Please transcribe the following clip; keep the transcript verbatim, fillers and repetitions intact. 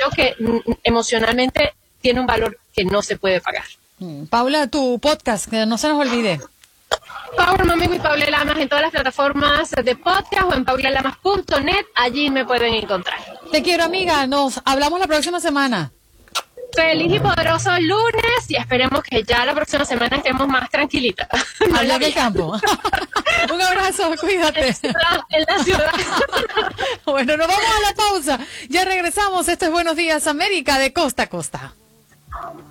creo que mm, emocionalmente tiene un valor que no se puede pagar. Paula, tu podcast, que no se nos olvide. Power Mami y Paula Lamas en todas las plataformas de podcast o en paula lamas punto net, allí me pueden encontrar. Te quiero, amiga, nos hablamos la próxima semana. Feliz y poderoso lunes y esperemos que ya la próxima semana estemos más tranquilitas. Allá del campo. Un abrazo, cuídate. En la ciudad. Bueno, nos vamos a la pausa. Ya regresamos. Esto es Buenos Días América de costa a costa.